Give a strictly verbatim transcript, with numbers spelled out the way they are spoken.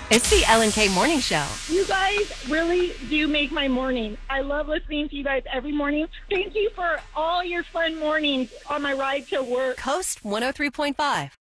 It's the Ellen K Morning Show. You guys really do make my morning. I love listening to you guys every morning. Thank you for all your fun mornings on my ride to work. Coast one oh three point five.